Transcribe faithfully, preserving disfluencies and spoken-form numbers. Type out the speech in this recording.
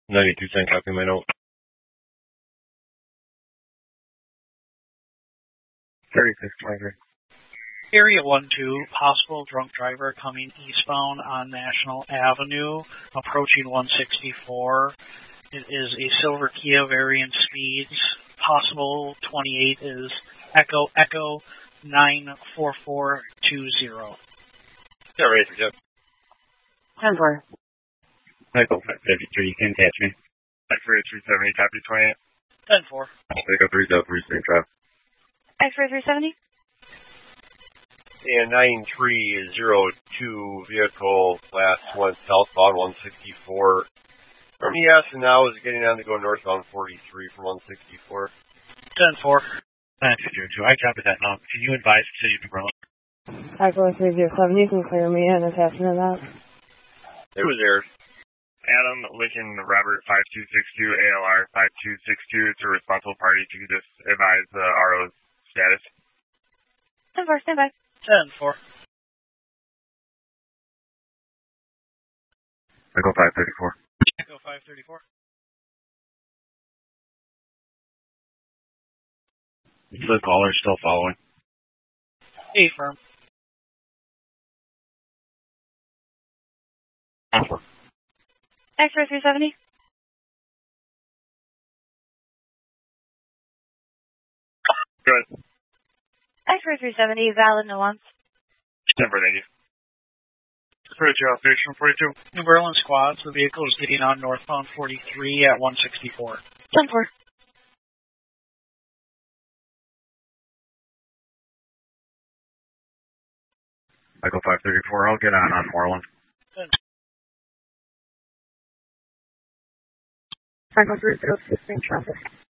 ninety-two cent copy my note. thirty-six twenty-three. Area one two, possible drunk driver coming eastbound on National Avenue, approaching one sixty-four. It is a silver Kia, varying speeds. Possible twenty-eight is Echo Echo nine four four two zero. Yeah, right, Jeff. ten four. Echo five fifty-three, you can catch me. X-ray three seventy, copy twenty-eight. ten four. Echo three zero three six, drive. X-ray three seventy. And nine three zero two, vehicle class one southbound one sixty-four. From yes, and now is getting on to go northbound forty-three from one sixty-four. ten four. nine two zero two, I copy that now. Can you advise the city of New Berlin? Echo three zero seven, you can clear me in attachment of that. It was there. Adam Lincoln Robert five two six two, A L R five two six two. It's a responsible party to just advise the R O's status. ten four, stand by. ten four. Echo five thirty-four. Echo five thirty-four. The caller's still following. A firm. X-ray three seventy. Good. X-ray three seventy, valid nuance. Number ninety. Approach Station forty-two. New Berlin squads, the vehicle is getting on northbound forty-three at one sixty-four. ten four. Echo five thirty-four, I'll get on on Moreland. Echo three zero six, traffic.